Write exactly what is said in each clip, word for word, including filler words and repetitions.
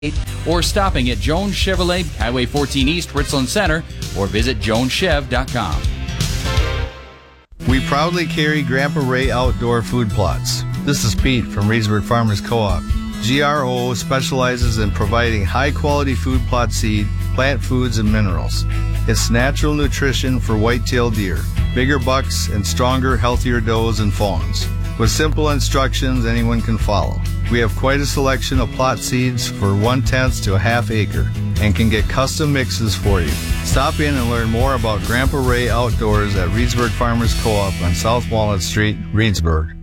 or stopping at Jones Chevrolet, Highway fourteen East, Richland Center, or visit jones chev dot com. We proudly carry Grandpa Ray Outdoor Food Plots. This is Pete from Reedsburg Farmers Co-op. G R O specializes in providing high-quality food plot seed, plant foods, and minerals. It's natural nutrition for white-tailed deer, bigger bucks, and stronger, healthier does and fawns. With simple instructions anyone can follow. We have quite a selection of plot seeds for one-tenth to a half acre and can get custom mixes for you. Stop in and learn more about Grandpa Ray Outdoors at Reedsburg Farmers Co-op on South Walnut Street, Reedsburg.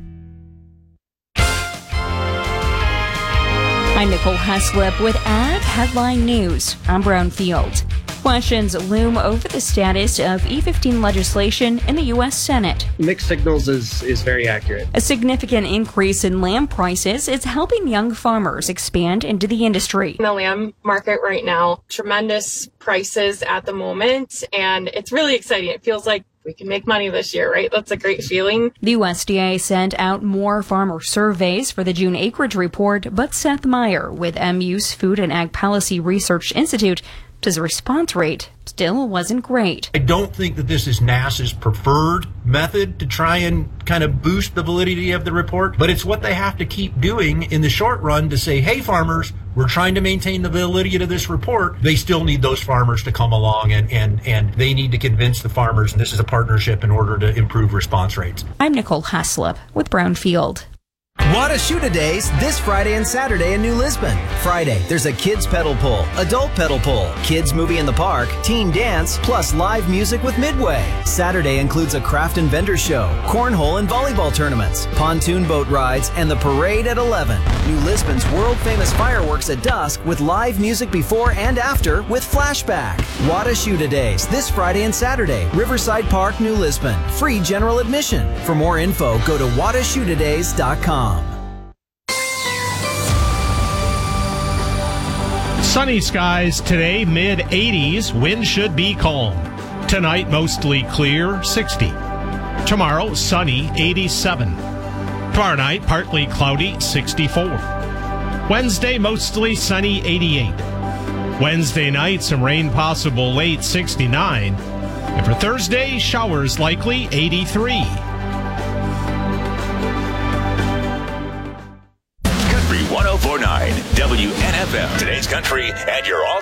I'm Nicole Heslip with Ag Headline News. I'm Brownfield. Questions loom over the status of E fifteen legislation in the U S Senate. Mixed signals is, is very accurate. A significant increase in lamb prices is helping young farmers expand into the industry. In the lamb market right now, tremendous prices at the moment, and it's really exciting. It feels like we can make money this year, right? That's a great feeling. The U S D A sent out more farmer surveys for the June acreage report, but Seth Meyer with M U's Food and Ag Policy Research Institute says the response rate still wasn't great. I don't think that this is NASA's preferred method to try and kind of boost the validity of the report, but it's what they have to keep doing in the short run to say, hey, farmers, we're trying to maintain the validity of this report. They still need those farmers to come along, and, and, and they need to convince the farmers, and this is a partnership in order to improve response rates. I'm Nicole Heslip with Brownfield. Wada Shoota Days this Friday and Saturday in New Lisbon. Friday, there's a kids pedal pull, adult pedal pull, kids movie in the park, teen dance, plus live music with Midway. Saturday includes a craft and vendor show, cornhole and volleyball tournaments, pontoon boat rides, and the parade at eleven. New Lisbon's world-famous fireworks at dusk with live music before and after with Flashback. Wada Shoota Days this Friday and Saturday, Riverside Park, New Lisbon. Free general admission. For more info, go to wada shoota days dot com. Sunny skies today, mid eighties. Wind should be calm. Tonight, mostly clear, sixty. Tomorrow, sunny, eighty-seven. Tomorrow night, partly cloudy, sixty-four. Wednesday, mostly sunny, eighty-eight. Wednesday night, some rain possible late, sixty-nine. And for Thursday, showers likely, eighty-three. Country one oh four point nine W N F M. Today's country and your all